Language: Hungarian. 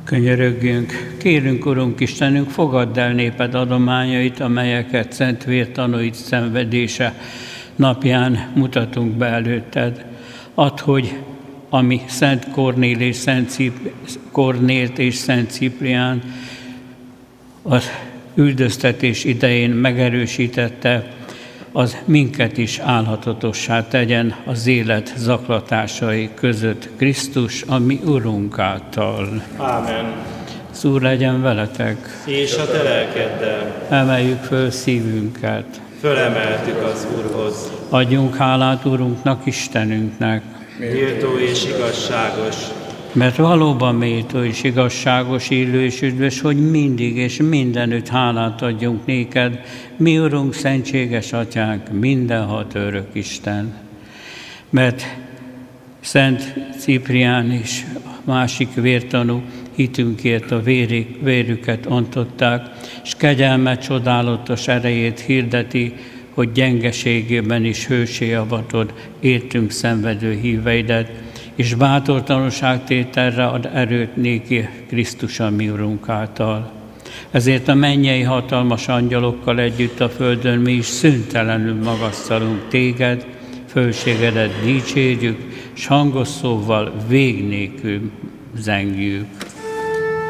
Könyörögjünk, kérünk, Urunk Istenünk, fogadd el néped adományait, amelyeket szent vértanúid szenvedése napján mutatunk be előtted. Add, hogy ami Szent Kornélt és Szent Ciprián az üldöztetés idején megerősítette, az minket is álhatatossá tegyen az élet zaklatásai között Krisztus, a mi Urunk által. Ámen. Az Úr legyen veletek. És a te lelkeddel. Emeljük föl szívünket. Fölemeltük az Úrhoz. Adjunk hálát Urunknak, Istenünknek. Méltó és igazságos. Mert valóban méltó és igazságos, illő és üdvös, hogy mindig és mindenütt hálát adjunk néked, mi Urunk, szentséges Atyánk, mindenhat örök Isten. Mert Szent Ciprián és másik vértanú hitünkért a vérüket ontották, és kegyelme csodálatos erejét hirdeti, hogy gyengeségében is hőssé avatod értünk szenvedő híveidet, és bátor tanúságtételre ad erőt néki Krisztus a mi Urunk által. Ezért a mennyei hatalmas angyalokkal együtt a földön mi is szüntelenül magasztalunk téged, fölségedet dicsérjük, s hangos szóval vég nélkül zengjük.